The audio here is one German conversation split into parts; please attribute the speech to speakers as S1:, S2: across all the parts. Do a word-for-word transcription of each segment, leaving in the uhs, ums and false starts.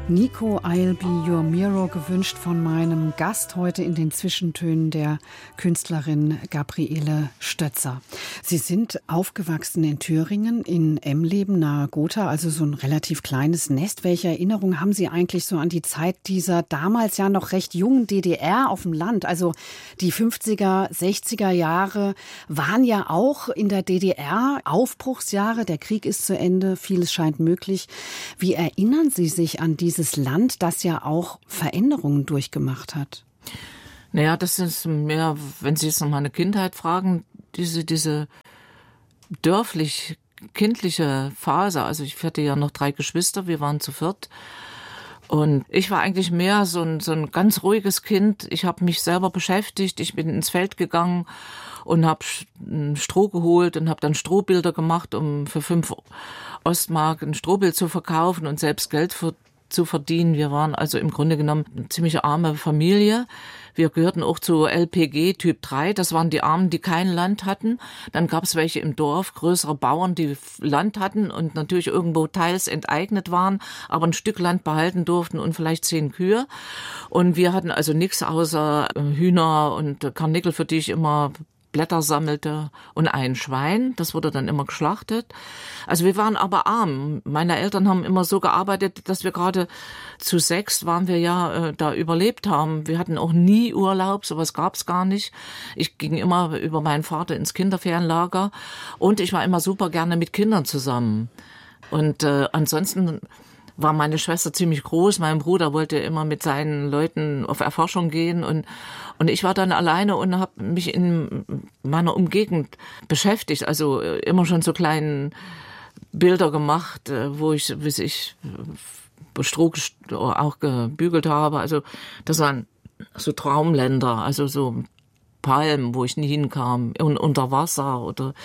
S1: Nico, I'll be your mirror, gewünscht von meinem Gast heute in den Zwischentönen, der Künstlerin Gabriele Stötzer. Sie sind aufgewachsen in Thüringen, in Emleben nahe Gotha, also so ein relativ kleines Nest. Welche Erinnerungen haben Sie eigentlich so an die Zeit dieser damals ja noch recht jungen D D R auf dem Land? Also die fünfziger, sechziger Jahre waren ja auch in der D D R Aufbruchsjahre. Der Krieg ist zu Ende, vieles scheint möglich. Wie erinnern Sie sich an diese Dieses Land, das ja auch Veränderungen durchgemacht hat?
S2: Naja, das ist mehr, wenn Sie jetzt noch meine Kindheit fragen, diese, diese dörflich-kindliche Phase. Also ich hatte ja noch drei Geschwister, wir waren zu viert. Und ich war eigentlich mehr so ein, so ein ganz ruhiges Kind. Ich habe mich selber beschäftigt, ich bin ins Feld gegangen und habe Stroh geholt und habe dann Strohbilder gemacht, um für fünf Ostmark ein Strohbild zu verkaufen und selbst Geld für zu verdienen. Wir waren also im Grunde genommen eine ziemlich arme Familie. Wir gehörten auch zu L P G Typ drei. Das waren die Armen, die kein Land hatten. Dann gab es welche im Dorf, größere Bauern, die Land hatten und natürlich irgendwo teils enteignet waren, aber ein Stück Land behalten durften und vielleicht zehn Kühe. Und wir hatten also nichts außer Hühner und Karnickel, für die ich immer Blätter sammelte, und ein Schwein, das wurde dann immer geschlachtet. Also wir waren aber arm. Meine Eltern haben immer so gearbeitet, dass wir gerade zu sechs waren wir ja äh, da überlebt haben. Wir hatten auch nie Urlaub, sowas gab's gar nicht. Ich ging immer über meinen Vater ins Kinderferienlager und ich war immer super gerne mit Kindern zusammen. Und äh, ansonsten war meine Schwester ziemlich groß. Mein Bruder wollte immer mit seinen Leuten auf Erforschung gehen und und ich war dann alleine und habe mich in meiner Umgebung beschäftigt. Also immer schon so kleine Bilder gemacht, wo ich, wie ich Stroh auch gebügelt habe. Also das waren so Traumländer, also so Palmen, wo ich nie hinkam, und unter Wasser oder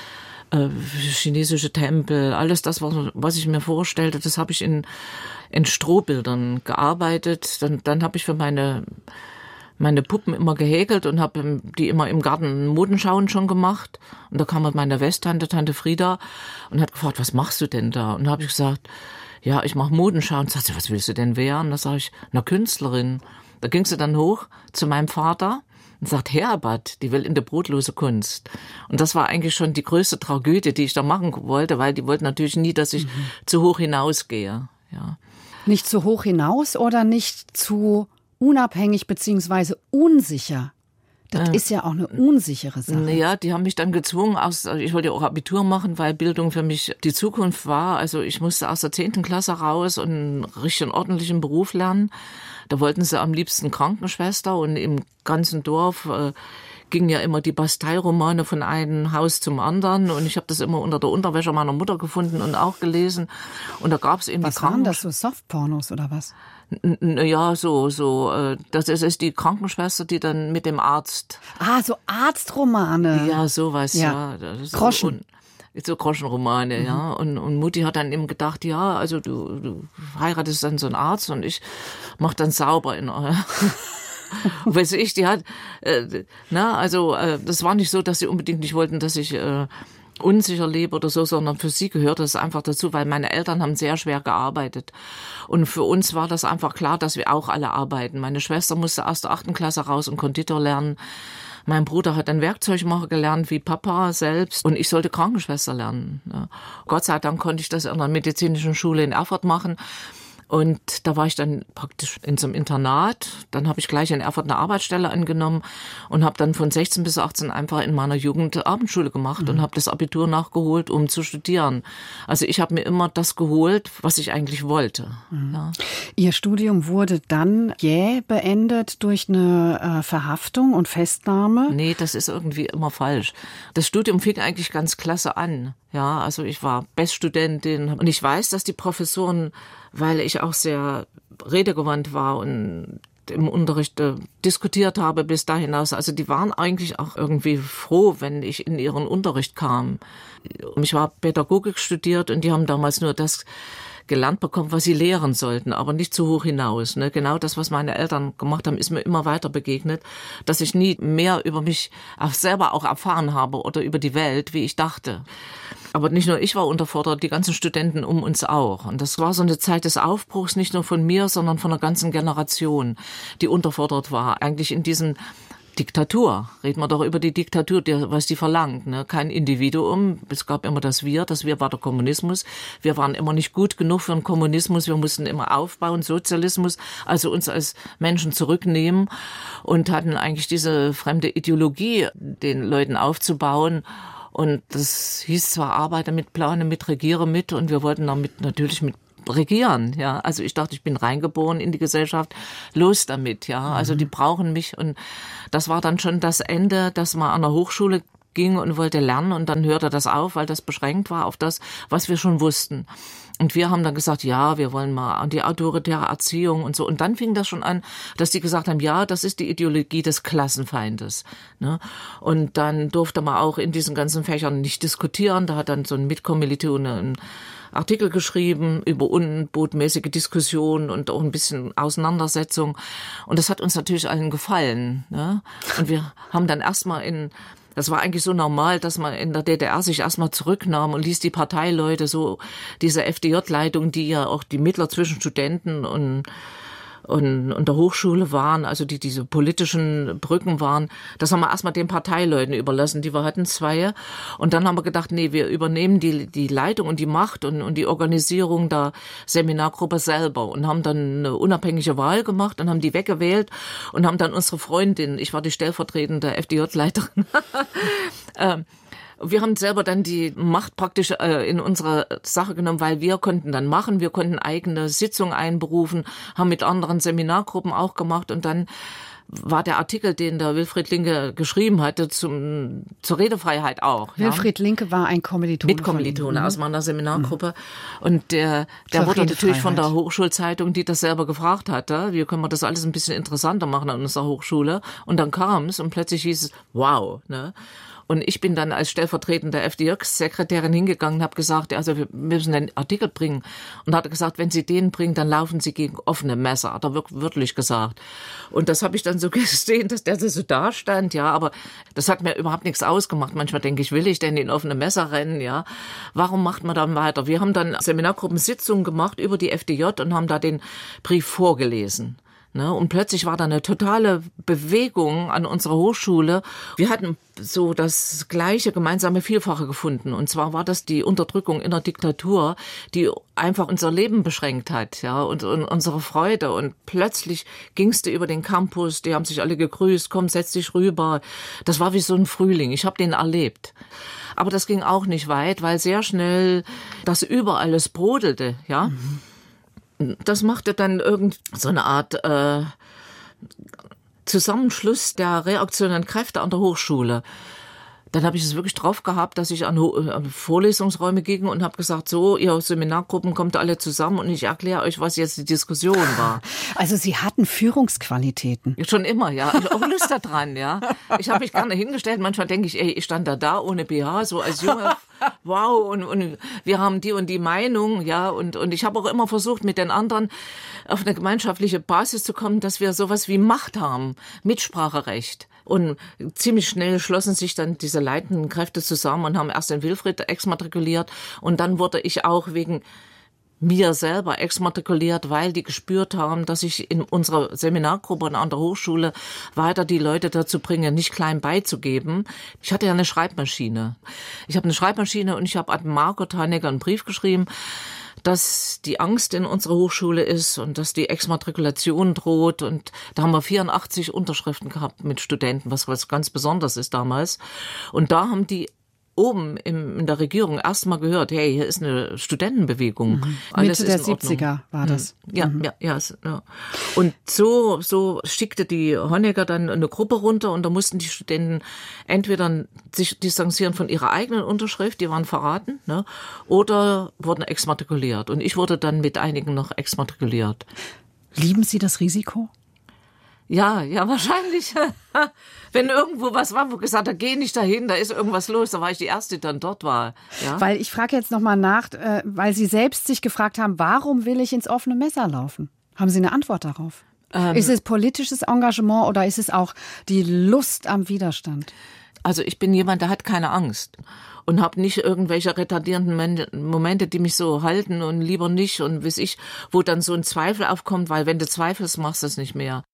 S2: Äh, chinesische Tempel, alles das, was, was ich mir vorstellte, das habe ich in, in Strohbildern gearbeitet. Dann, dann habe ich für meine, meine Puppen immer gehäkelt und habe die immer im Garten Modenschauen schon gemacht. Und da kam halt meine Westtante, Tante Frieda, und hat gefragt, was machst du denn da? Und da habe ich gesagt, ja, ich mache Modenschauen. Und sagt sie, was willst du denn werden? Da sage ich, na, Künstlerin. Da ging sie dann hoch zu meinem Vater und sagt, Herbert, die will in der brotlose Kunst. Und das war eigentlich schon die größte Tragödie, die ich da machen wollte, weil die wollten natürlich nie, dass ich mhm. zu hoch hinausgehe. Ja.
S1: Nicht zu hoch hinaus oder nicht zu unabhängig beziehungsweise unsicher? Das äh, ist ja auch eine unsichere Sache.
S2: Naja, die haben mich dann gezwungen, aus, ich wollte ja auch Abitur machen, weil Bildung für mich die Zukunft war. Also ich musste aus der zehnten Klasse raus und einen richtigen ordentlichen Beruf lernen. Da wollten sie am liebsten Krankenschwester, und im ganzen Dorf äh, gingen ja immer die Bastei-Romane von einem Haus zum anderen, und ich habe das immer unter der Unterwäsche meiner Mutter gefunden und auch gelesen. Und da gab es eben
S1: was
S2: die Kranken-
S1: waren das, so Softpornos oder was?
S2: Ja, so, so. Das ist, ist die Krankenschwester, die dann mit dem Arzt.
S1: Ah, so Arztromane.
S2: Ja, sowas, ja.
S1: ja.
S2: So,
S1: Groschen.
S2: Und, so Groschenromane, mhm. ja. Und, und Mutti hat dann eben gedacht, ja, also du, du heiratest dann so einen Arzt und ich mach dann sauber in euer. Weiß ich, die hat, äh, na, also äh, das war nicht so, dass sie unbedingt nicht wollten, dass ich äh, unsicher lebe oder so, sondern für sie gehört das einfach dazu, weil meine Eltern haben sehr schwer gearbeitet. Und für uns war das einfach klar, dass wir auch alle arbeiten. Meine Schwester musste aus der achten Klasse raus und Konditor lernen. Mein Bruder hat dann Werkzeugmacher gelernt, wie Papa selbst. Und ich sollte Krankenschwester lernen. Ja. Gott sei Dank konnte ich das in einer medizinischen Schule in Erfurt machen. Und da war ich dann praktisch in so einem Internat. Dann habe ich gleich in Erfurt eine Arbeitsstelle angenommen und habe dann von sechzehn bis achtzehn einfach in meiner Jugend Abendschule gemacht mhm. und habe das Abitur nachgeholt, um zu studieren. Also ich habe mir immer das geholt, was ich eigentlich wollte. Mhm. Ja.
S1: Ihr Studium wurde dann jäh beendet durch eine äh, Verhaftung und Festnahme?
S2: Nee, das ist irgendwie immer falsch. Das Studium fing eigentlich ganz klasse an. Ja, also ich war Beststudentin und ich weiß, dass die Professoren, weil ich auch sehr redegewandt war und im Unterricht äh, diskutiert habe bis dahin hinaus, also die waren eigentlich auch irgendwie froh, wenn ich in ihren Unterricht kam. Ich war Pädagogik studiert und die haben damals nur das gelernt bekommen, was sie lehren sollten, aber nicht zu hoch hinaus. Ne? Genau das, was meine Eltern gemacht haben, ist mir immer weiter begegnet, dass ich nie mehr über mich selber auch erfahren habe oder über die Welt, wie ich dachte. Aber nicht nur ich war unterfordert, die ganzen Studenten um uns auch. Und das war so eine Zeit des Aufbruchs, nicht nur von mir, sondern von einer ganzen Generation, die unterfordert war. Eigentlich in diesem Diktatur. Reden wir doch über die Diktatur, die, was die verlangt. Ne? Kein Individuum. Es gab immer das Wir. Das Wir war der Kommunismus. Wir waren immer nicht gut genug für den Kommunismus. Wir mussten immer aufbauen, Sozialismus, also uns als Menschen zurücknehmen und hatten eigentlich diese fremde Ideologie, den Leuten aufzubauen. Und das hieß zwar Arbeite mit, Plane mit, Regiere mit, und wir wollten damit natürlich mit regieren, ja. Also ich dachte, ich bin reingeboren in die Gesellschaft, los damit, ja. Also die brauchen mich, und das war dann schon das Ende, dass man an der Hochschule ging und wollte lernen, und dann hörte das auf, weil das beschränkt war auf das, was wir schon wussten. Und wir haben dann gesagt, ja, wir wollen mal an die autoritäre Erziehung und so. Und dann fing das schon an, dass die gesagt haben, ja, das ist die Ideologie des Klassenfeindes. Ne? Und dann durfte man auch in diesen ganzen Fächern nicht diskutieren. Da hat dann so ein Mitkommilitone einen Artikel geschrieben über unbotmäßige Diskussion und auch ein bisschen Auseinandersetzung. Und das hat uns natürlich allen gefallen. Ne? Und wir haben dann erstmal in Das war eigentlich so normal, dass man in der D D R sich erstmal zurücknahm und ließ die Parteileute, so diese F D J-Leitung, die ja auch die Mittler zwischen Studenten und und, und der Hochschule waren, also die diese politischen Brücken waren, das haben wir erstmal den Parteileuten überlassen, die wir hatten, zwei. Und dann haben wir gedacht, nee, wir übernehmen die die Leitung und die Macht und, und die Organisierung der Seminargruppe selber, und haben dann eine unabhängige Wahl gemacht und haben die weggewählt und haben dann unsere Freundin, ich war die stellvertretende F D J-Leiterin, ähm, wir haben selber dann die Macht praktisch äh, in unsere Sache genommen, weil wir konnten dann machen, wir konnten eigene Sitzungen einberufen, haben mit anderen Seminargruppen auch gemacht, und dann war der Artikel, den der Wilfried Linke geschrieben hatte, zum, zur Redefreiheit auch.
S1: Wilfried
S2: ja.
S1: Linke war ein Kommilitone.
S2: Mitkommilitone aus meiner Seminargruppe.
S1: Mhm.
S2: Und der, der wurde natürlich von der Hochschulzeitung, die das selber gefragt hatte, wie können wir das alles ein bisschen interessanter machen an unserer Hochschule. Und dann kam es und plötzlich hieß es, wow, ne? Und ich bin dann als stellvertretende F D J-Sekretärin hingegangen und habe gesagt, also wir müssen einen Artikel bringen. Und hat er gesagt, wenn Sie den bringen, dann laufen Sie gegen offene Messer. Hat er wörtlich gesagt. Und das habe ich dann so gesehen, dass der so da stand, ja. Aber das hat mir überhaupt nichts ausgemacht. Manchmal denke ich, will ich denn in offene Messer rennen, ja. Warum macht man dann weiter? Wir haben dann Seminargruppensitzungen gemacht über die F D J und haben da den Brief vorgelesen. Ne, und plötzlich war da eine totale Bewegung an unserer Hochschule. Wir hatten so das gleiche gemeinsame Vielfache gefunden. Und zwar war das die Unterdrückung in der Diktatur, die einfach unser Leben beschränkt hat, ja, und, und unsere Freude. Und plötzlich gingst du über den Campus, die haben sich alle gegrüßt, komm, setz dich rüber. Das war wie so ein Frühling. Ich habe den erlebt. Aber das ging auch nicht weit, weil sehr schnell das überall es brodelte, ja. Mhm. Das machte dann irgend so eine Art äh, Zusammenschluss der reaktionären Kräfte an der Hochschule. Dann habe ich es wirklich drauf gehabt, dass ich an, an Vorlesungsräume ging und habe gesagt, so, ihr Seminargruppen kommt alle zusammen und ich erkläre euch, was jetzt die Diskussion war.
S1: Also Sie hatten Führungsqualitäten.
S2: Schon immer, ja. Ich habe auch Lust daran, ja. Ich habe mich gerne hingestellt. Manchmal denke ich, ey, ich stand da da ohne B H, so als Junge. Wow, und, und wir haben die und die Meinung, ja. Und, und ich habe auch immer versucht, mit den anderen auf eine gemeinschaftliche Basis zu kommen, dass wir sowas wie Macht haben, Mitspracherecht. Und ziemlich schnell schlossen sich dann diese leitenden Kräfte zusammen und haben erst den Wilfried exmatrikuliert. Und dann wurde ich auch wegen mir selber exmatrikuliert, weil die gespürt haben, dass ich in unserer Seminargruppe und an der Hochschule weiter die Leute dazu bringe, nicht klein beizugeben. Ich hatte ja eine Schreibmaschine. Ich habe eine Schreibmaschine und ich habe an Margot Honecker einen Brief geschrieben, dass die Angst in unserer Hochschule ist und dass die Exmatrikulation droht. Und da haben wir vierundachtzig Unterschriften gehabt mit Studenten, was was ganz Besonderes ist damals. Und da haben die oben im, in der Regierung erst mal gehört, hey, hier ist eine Studentenbewegung.
S1: Mhm. Mitte der siebziger war das.
S2: Ja, mhm. ja, ja, ja. Und so, so schickte die Honecker dann eine Gruppe runter und da mussten die Studenten entweder sich distanzieren von ihrer eigenen Unterschrift, die waren verraten, ne, oder wurden exmatrikuliert. Und ich wurde dann mit einigen noch exmatrikuliert.
S1: Lieben Sie das Risiko?
S2: Ja, ja, wahrscheinlich. Wenn irgendwo was war, wo gesagt hat, geh nicht dahin, da ist irgendwas los, da war ich die Erste, die dann dort war. Ja?
S1: Weil ich frage jetzt nochmal nach, äh, weil Sie selbst sich gefragt haben, warum will ich ins offene Messer laufen? Haben Sie eine Antwort darauf? Ähm, ist es politisches Engagement oder ist es auch die Lust am Widerstand?
S2: Also ich bin jemand, der hat keine Angst und habe nicht irgendwelche retardierenden Momente, die mich so halten und lieber nicht und weiß ich, wo dann so ein Zweifel aufkommt, weil wenn du zweifelst, machst du es nicht mehr.